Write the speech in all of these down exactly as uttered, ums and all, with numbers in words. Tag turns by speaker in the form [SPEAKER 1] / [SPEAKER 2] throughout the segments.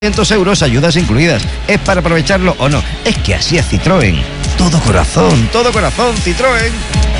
[SPEAKER 1] quinientos euros, ayudas incluidas. ¿Es para aprovecharlo o no? Es que así es Citroën. Todo corazón, todo corazón, Citroën.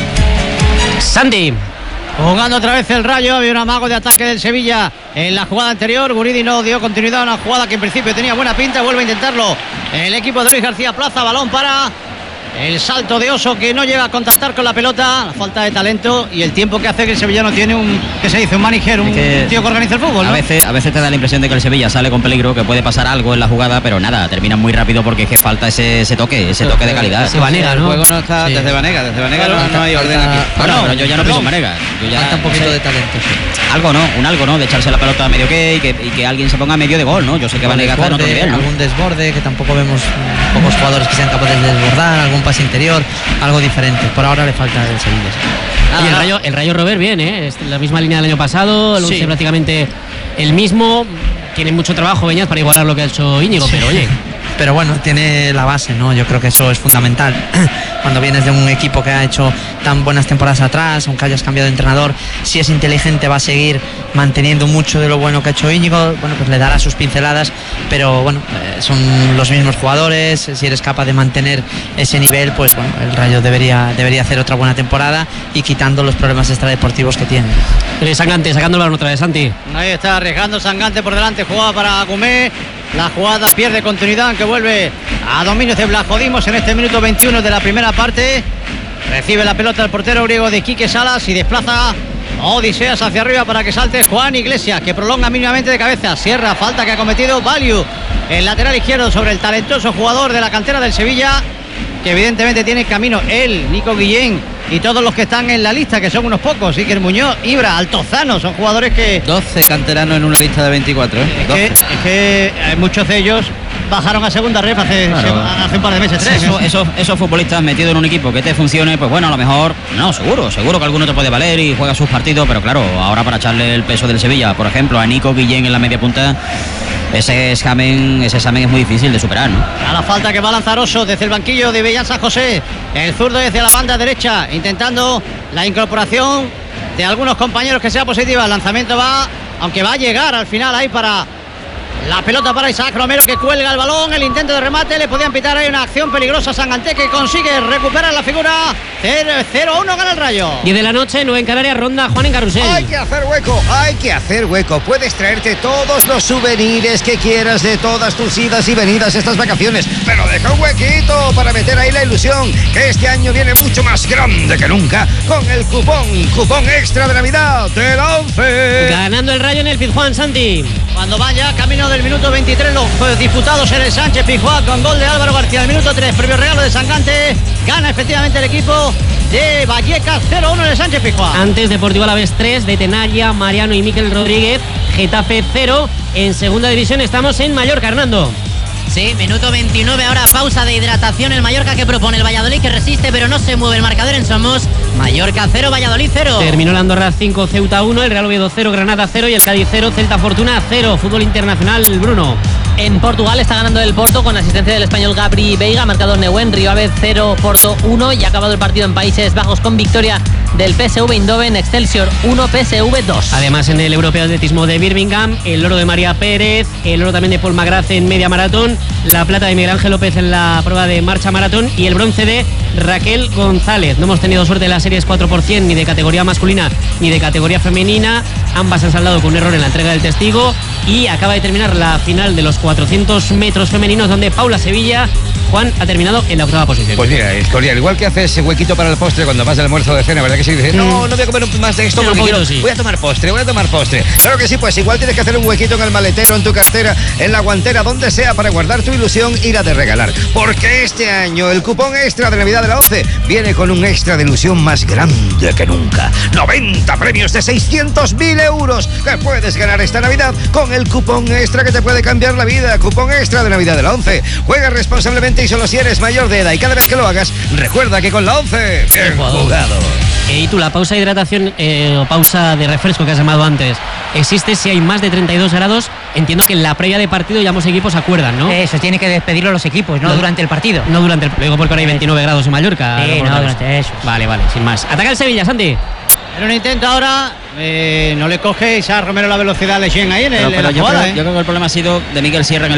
[SPEAKER 2] Santi. Jugando otra vez el Rayo, había un amago de ataque del Sevilla en la jugada anterior. Guridi no dio continuidad a una jugada que en principio tenía buena pinta, vuelve a intentarlo el equipo de Luis García Plaza, balón para el salto de Oso, que no llega a contactar con la pelota, la falta de talento y el tiempo que hace que el sevillano tiene un, ¿qué se dice? Un manager, un que tío que organiza el fútbol, ¿no?
[SPEAKER 3] A veces, a veces te da la impresión de que el Sevilla sale con peligro, que puede pasar algo en la jugada, pero nada, termina muy rápido porque es que falta ese, ese toque, ese toque de calidad.
[SPEAKER 2] Se Vanega, ¿no?
[SPEAKER 4] El juego no está sí. desde Vanega, desde Vanega no, no hay orden aquí.
[SPEAKER 3] Bueno, no, pero yo ya no pienso en Vanega. Yo ya,
[SPEAKER 4] falta un poquito
[SPEAKER 3] no sé,
[SPEAKER 4] de talento. Sí.
[SPEAKER 3] Algo no, un algo no, de echarse la pelota a medio que y, que y que alguien se ponga a medio de gol, ¿no? Yo sé que Vanega está en otro nivel, ¿no?
[SPEAKER 4] Algún desborde, que tampoco vemos pocos jugadores que sean capaces de desbordar, algún pase interior, algo diferente. Por ahora le falta el Sevilla.
[SPEAKER 2] Ah, y el Rayo, el Rayo Robert bien, ¿eh? Es la misma línea del año pasado, el sí. prácticamente el mismo. Tiene mucho trabajo Beñat para igualar lo que ha hecho Íñigo, sí. pero oye.
[SPEAKER 4] Pero bueno, tiene la base, ¿no? Yo creo que eso es fundamental. Cuando vienes de un equipo que ha hecho tan buenas temporadas atrás, aunque hayas cambiado de entrenador, si es inteligente va a seguir manteniendo mucho de lo bueno que ha hecho Íñigo. Bueno, pues le dará sus pinceladas, pero bueno, eh, son los mismos jugadores. Si eres capaz de mantener ese nivel, pues bueno, el Rayo debería, debería hacer otra buena temporada y quitando los problemas extradeportivos que tiene.
[SPEAKER 2] Sangante, sacando la balón otra vez, Santi.
[SPEAKER 5] Ahí está, arriesgando Sangante por delante, jugada para Gumé. La jugada pierde continuidad, aunque vuelve a dominio de Blajodimos en este minuto veintiuno de la primera parte. Recibe la pelota el portero griego de Quique Salas y desplaza Odiseas hacia arriba para que salte Juan Iglesias, que prolonga mínimamente de cabeza. Sierra, falta que ha cometido Valiu, el lateral izquierdo, sobre el talentoso jugador de la cantera del Sevilla, que evidentemente tiene camino él, Nico Guillén y todos los que están en la lista, que son unos pocos. Iker Muñoz, Ibra, Altozano, son jugadores que...
[SPEAKER 4] doce canteranos en una lista de veinticuatro, ¿eh?
[SPEAKER 5] Es que, es que muchos de ellos bajaron a segunda ref hace, claro. hace un par de meses, tres.
[SPEAKER 3] Eso, esos, esos futbolistas metidos en un equipo que te funcione, pues bueno, a lo mejor, no, seguro, seguro que alguno te puede valer y juega sus partidos, pero claro, ahora para echarle el peso del Sevilla, por ejemplo, a Nico Guillén en la media punta, ese examen, ese examen es muy difícil de superar, ¿no?
[SPEAKER 5] A la falta que va a lanzar Oso desde el banquillo de Bellán San José, el zurdo desde la banda derecha, intentando la incorporación de algunos compañeros que sea positiva. El lanzamiento va, aunque va a llegar al final ahí para la pelota para Isaac Romero, que cuelga el balón, el intento de remate, le podían pitar ahí una acción peligrosa. Sangante, que consigue recuperar la figura. Cero a uno gana el Rayo.
[SPEAKER 2] diez de la noche, nueve en Canarias, ronda Juan en Carrusel.
[SPEAKER 1] Hay que hacer hueco, hay que hacer hueco. Puedes traerte todos los souvenirs que quieras de todas tus idas y venidas estas vacaciones, pero deja un huequito para meter ahí la ilusión, que este año viene mucho más grande que nunca con el cupón, cupón extra de Navidad de la ONCE.
[SPEAKER 2] Ganando el Rayo en el Pizjuán, Santi.
[SPEAKER 5] Cuando van ya camino del minuto veintitrés los disputados en el Sánchez Pizjuán, con gol de Álvaro García. El minuto tres, previo regalo de Sangante. Gana efectivamente el equipo de Vallecas, cero a uno en el Sánchez Pizjuán.
[SPEAKER 2] Antes Deportivo Alavés tres, de Tenaria, Mariano y Miquel Rodríguez. Getafe cero. En segunda división estamos en Mallorca, Hernando.
[SPEAKER 6] Sí, minuto veintinueve, ahora pausa de hidratación. El Mallorca que propone, el Valladolid que resiste, pero no se mueve el marcador en Somos. Mallorca cero, Valladolid cero.
[SPEAKER 2] Terminó el Andorra cinco, Ceuta uno, el Real Oviedo cero, Granada cero y el Cádiz cero, Celta Fortuna cero. Fútbol internacional, Bruno.
[SPEAKER 7] En Portugal está ganando el Porto con asistencia del español Gabri Veiga, marcador Neuen, Río Ave cero, Porto uno, y ha acabado el partido en Países Bajos con victoria del P S V Eindhoven, Excelsior uno, P S V dos.
[SPEAKER 2] Además, en el Europeo de Atletismo de Birmingham, el oro de María Pérez, el oro también de Paul McGrath en media maratón, la plata de Miguel Ángel López en la prueba de marcha maratón y el bronce de Raquel González. No hemos tenido suerte en las series cuatro por cien ni de categoría masculina ni de categoría femenina. Ambas han saldado con un error en la entrega del testigo y acaba de terminar la final de los cuatrocientos metros femeninos, donde Paula Sevilla, Juan, ha terminado en la octava posición.
[SPEAKER 1] Pues mira, Escorial, igual que haces ese huequito para el postre cuando vas del almuerzo de cena, ¿verdad que sí? Dices, no, no voy a comer más de esto,
[SPEAKER 2] sí,
[SPEAKER 1] porque
[SPEAKER 2] poquito,
[SPEAKER 1] quiero,
[SPEAKER 2] sí.
[SPEAKER 1] voy a tomar postre, voy a tomar postre. Claro que sí, pues igual tienes que hacer un huequito en el maletero, en tu cartera, en la guantera, donde sea, para guardar tu ilusión y la de regalar. Porque este año el cupón extra de Navidad de la ONCE viene con un extra de ilusión más grande que nunca. noventa premios de seiscientos mil euros que puedes ganar esta Navidad con el cupón extra que te puede cambiar la vida. Cupón extra de Navidad de la ONCE. Juega responsablemente y solo si eres mayor de edad, y cada vez que lo hagas, recuerda que con la ONCE, bien jugado.
[SPEAKER 2] Y tú, la pausa de hidratación eh, o pausa de refresco que has llamado antes, existe si hay más de treinta y dos grados. Entiendo que en la previa de partido ya ambos equipos acuerdan, ¿no?
[SPEAKER 6] Eso, tiene que despedirlo los equipos, no, no durante el partido.
[SPEAKER 2] No durante el... Digo porque ahora hay veintinueve grados en Mallorca.
[SPEAKER 6] Sí, no, durante eso.
[SPEAKER 2] Vale, vale, sin más. Ataca el Sevilla, Santi.
[SPEAKER 5] En un intento ahora, eh, no le coge Isaac Romero la velocidad a Leyen ahí en, el,
[SPEAKER 3] pero, pero
[SPEAKER 5] en la
[SPEAKER 3] yo,
[SPEAKER 5] jugada,
[SPEAKER 3] creo,
[SPEAKER 5] ¿eh?
[SPEAKER 3] yo creo que el problema ha sido de Miguel Sierra en el